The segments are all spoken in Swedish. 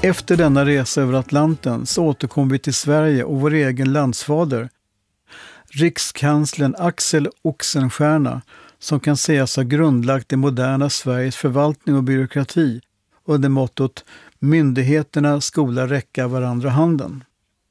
Efter denna resa över Atlanten så återkom vi till Sverige och vår egen landsfader, rikskanslern Axel Oxenstierna, som kan sägas ha grundlagt det moderna Sveriges förvaltning och byråkrati under mottot myndigheterna skola räcka varandra handen.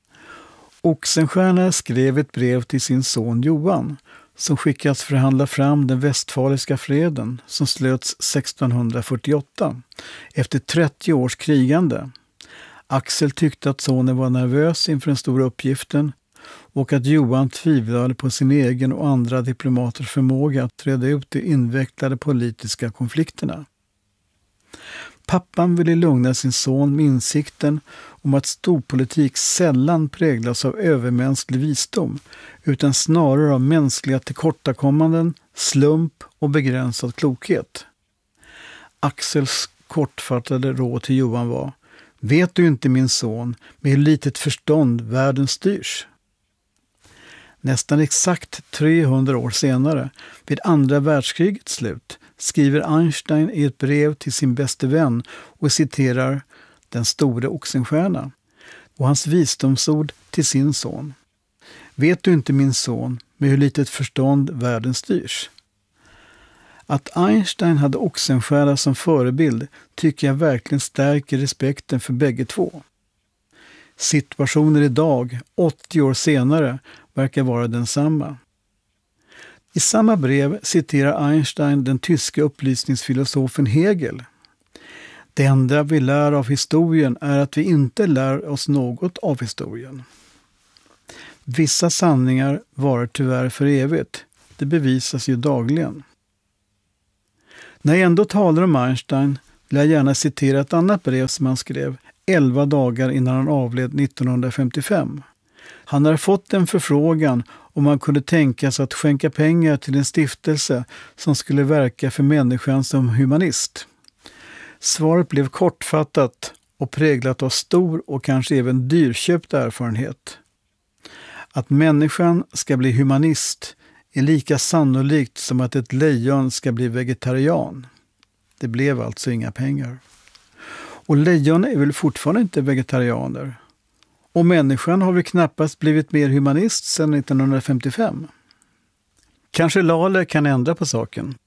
Oxenstierna skrev ett brev till sin son Johan som skickats förhandla fram den västfaliska freden som slöts 1648 efter 30 års krigande. Axel tyckte att sonen var nervös inför den stora uppgiften och att Johan tvivlade på sin egen och andra diplomaters förmåga att reda ut de invecklade politiska konflikterna. Pappan ville lugna sin son med insikten om att storpolitik sällan präglas av övermänsklig visdom utan snarare av mänskliga tillkortakommanden, slump och begränsad klokhet. Axels kortfattade råd till Johan var: vet du inte, min son, med hur litet förstånd världen styrs? Nästan exakt 300 år senare, vid andra världskrigets slut, skriver Einstein i ett brev till sin bäste vän och citerar den store Oxenstierna och hans visdomsord till sin son. Vet du inte, min son, med hur litet förstånd världen styrs? Att Einstein hade Oxenstierna som förebild tycker jag verkligen stärker respekten för bägge två. Situationer idag, 80 år senare, verkar vara densamma. I samma brev citerar Einstein den tyska upplysningsfilosofen Hegel. Det enda vi lär av historien är att vi inte lär oss något av historien. Vissa sanningar varar tyvärr för evigt. Det bevisas ju dagligen. När jag ändå talar om Einstein vill jag gärna citera ett annat brev som han skrev 11 dagar innan han avled 1955. Han har fått en förfrågan om han kunde tänka sig att skänka pengar till en stiftelse som skulle verka för människan som humanist. Svaret blev kortfattat och präglat av stor och kanske även dyrköpt erfarenhet. Att människan ska bli humanist är lika sannolikt som att ett lejon ska bli vegetarian. Det blev alltså inga pengar. Och lejon är väl fortfarande inte vegetarianer. Och människan har väl knappast blivit mer humanist sedan 1955. Kanske Lale kan ändra på saken.